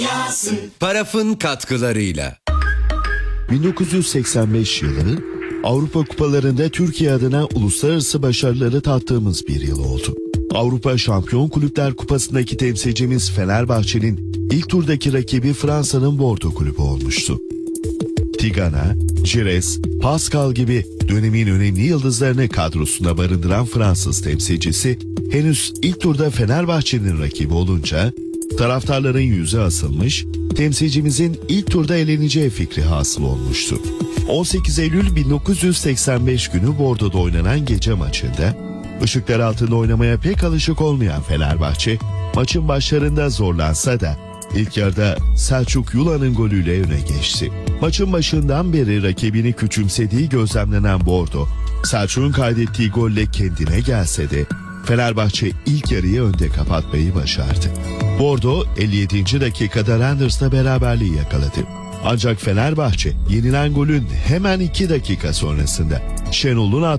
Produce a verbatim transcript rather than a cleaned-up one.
Paraf'ın katkılarıyla. bin dokuz yüz seksen beş yılı Avrupa Kupalarında Türkiye adına uluslararası başarıları tattığımız bir yıl oldu. Avrupa Şampiyon Kulüpler Kupası'ndaki temsilcimiz Fenerbahçe'nin ilk turdaki rakibi Fransa'nın Bordeaux Kulübü olmuştu. Tigana, Gires, Pascal gibi dönemin önemli yıldızlarını kadrosuna barındıran Fransız temsilcisi henüz ilk turda Fenerbahçe'nin rakibi olunca taraftarların yüzü asılmış, temsilcimizin ilk turda eleneceği fikri hasıl olmuştu. on sekiz Eylül bin dokuz yüz seksen beş günü Bordeaux'da oynanan gece maçında ışıklar altında oynamaya pek alışık olmayan Fenerbahçe maçın başlarında zorlansa da ilk yarıda Selçuk Yula'nın golüyle öne geçti. Maçın başından beri rakibini küçümsediği gözlemlenen Bordeaux, Selçuk'un kaydettiği golle kendine gelse de Fenerbahçe ilk yarıyı önde kapatmayı başardı. Bordeaux elli yedinci dakikada Randers'la beraberliği yakaladı. Ancak Fenerbahçe yenilen golün hemen iki dakika sonrasında Şenol'un